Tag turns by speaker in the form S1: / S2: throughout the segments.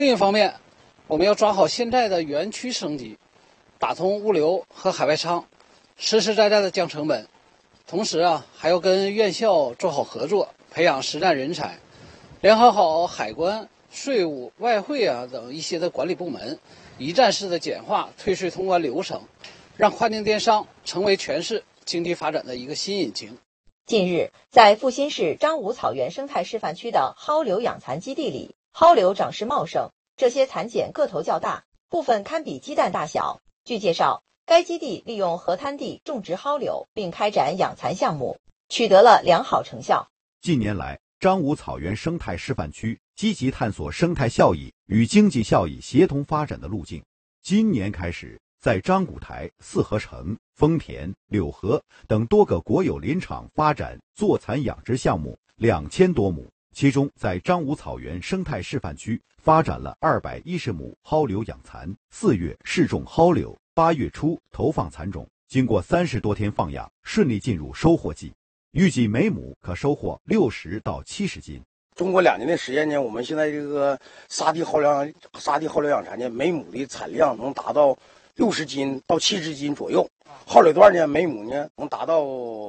S1: 另一方面，我们要抓好现在的园区升级，打通物流和海外仓，实实在在的降成本。同时还要跟院校做好合作，培养实战人才，联合好海关、税务、外汇等一些的管理部门，一站式的简化退税通关流程，让跨境电商成为全市经济发展的一个新引擎。
S2: 近日，在阜新市张武草原生态示范区的蒿柳养蚕基地里，蒿柳长势茂盛，这些蚕茧个头较大，部分堪比鸡蛋大小。据介绍，该基地利用河滩地种植蒿柳，并开展养蚕项目，取得了良好成效。
S3: 近年来，张武草原生态示范区积极探索生态效益与经济效益协同发展的路径。今年开始，在张古台、四合城、丰田、柳河等多个国有林场发展坐蚕养殖项目2000多亩，其中在张武草原生态示范区发展了210亩蒿柳养蚕，4月试种蒿柳，8月初投放蚕种，经过30多天放养，顺利进入收获季，预计每亩可收获60到70斤。
S4: 通过2年的时间呢，我们现在这个沙地蒿柳养蚕呢，每亩的产量能达到60斤到70斤左右，蒿柳段呢每亩呢能达到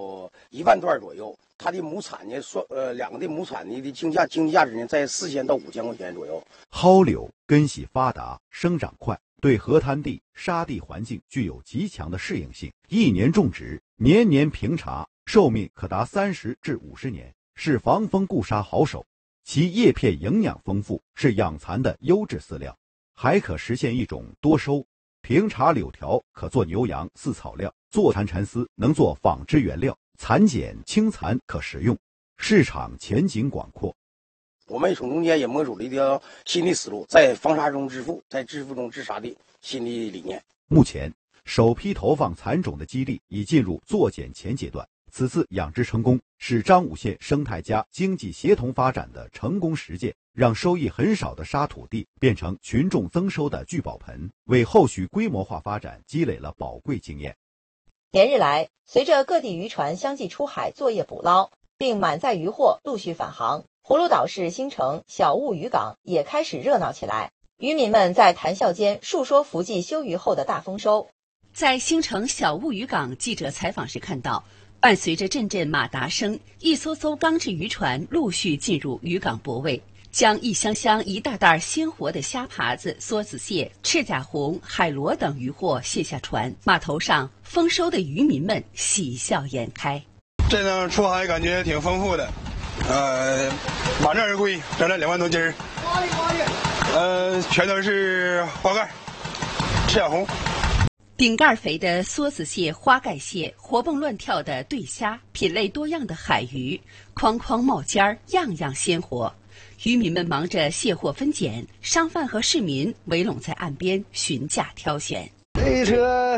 S4: 1万段左右。它的亩产呢，两个的亩产的经济价值呢在4000到5000块钱左右。
S3: 蒿柳根系发达，生长快，对河滩地、沙地环境具有极强的适应性，一年种植，年年平茬，寿命可达30至50年，是防风固沙好手。其叶片营养丰富，是养蚕的优质饲料，还可实现一种多收。平茬柳条可做牛羊饲草料，坐蚕蚕丝能做纺织原料，蚕茧清蚕可食用，市场前景广阔。
S4: 我们从中间也摸出了一条新的思路，在防沙中致富，在致富中治沙的新的理念。
S3: 目前，首批投放蚕种的基地已进入坐茧前阶段。此次养殖成功是张武县生态加经济协同发展的成功实践，让收益很少的沙土地变成群众增收的聚宝盆，为后续规模化发展积累了宝贵经验。
S2: 连日来，随着各地渔船相继出海作业捕捞，并满载渔获陆续返航，葫芦岛市新城小雾渔港也开始热闹起来。渔民们在谈笑间述说伏季休渔后的大丰收。
S5: 在新城小雾渔港，记者采访时看到，伴随着阵阵马达声，一艘艘钢制渔船陆续进入渔港泊位，将一箱箱一袋袋鲜活的虾爬子、梭子蟹、赤甲红、海螺等渔获卸下船，码头上丰收的渔民们喜笑颜开。
S6: 这趟出海感觉挺丰富的，满载而归，整了2万多斤儿，全都是花盖、赤甲红。
S5: 顶盖肥的梭子蟹、花盖蟹，活蹦乱跳的对虾，品类多样的海鱼，筐筐冒尖儿，样样鲜活。渔民们忙着卸货分拣，商贩和市民围拢在岸边询价挑选。
S7: 这一车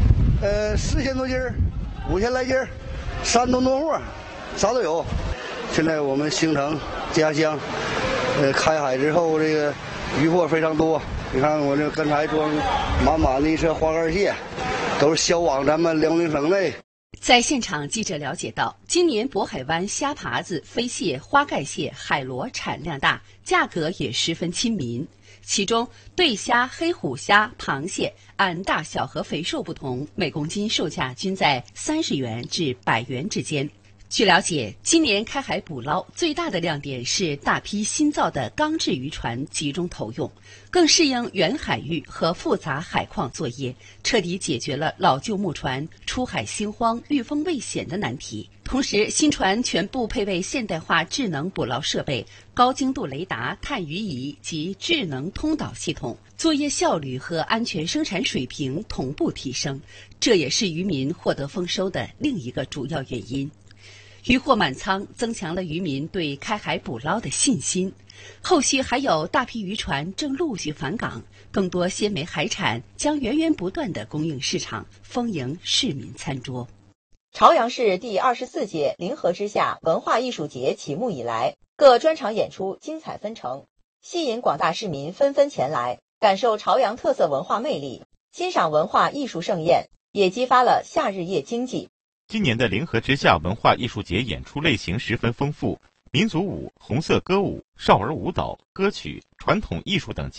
S7: ，4000多斤儿，5000来斤儿，3吨多货，啥都有。现在我们新城家乡，开海之后，这个渔获非常多。你看我这刚才装满满的一车花盖蟹，都是销往咱们辽宁省内。
S5: 在现场，记者了解到，今年渤海湾虾爬子、飞蟹、花盖蟹、海螺产量大，价格也十分亲民。其中，对虾、黑虎虾、螃蟹按大小和肥瘦不同，每公斤售价均在30元至100元之间。据了解，今年开海捕捞最大的亮点是大批新造的钢制渔船集中投用，更适应远海域和复杂海况作业，彻底解决了老旧木船出海心慌、遇风危险的难题。同时，新船全部配备现代化智能捕捞设备、高精度雷达、探鱼仪及智能通导系统，作业效率和安全生产水平同步提升，这也是渔民获得丰收的另一个主要原因。渔获满仓，增强了渔民对开海捕捞的信心。后续还有大批渔船正陆续返港，更多鲜美海产将源源不断地供应市场，丰盈市民餐桌。
S2: 朝阳市第24届临河之夏文化艺术节启幕以来，各专场演出精彩纷呈，吸引广大市民纷纷前来感受朝阳特色文化魅力，欣赏文化艺术盛宴，也激发了夏日夜经济。
S8: 今年的临河之夏文化艺术节演出类型十分丰富，民族舞、红色歌舞、少儿舞蹈、歌曲、传统艺术等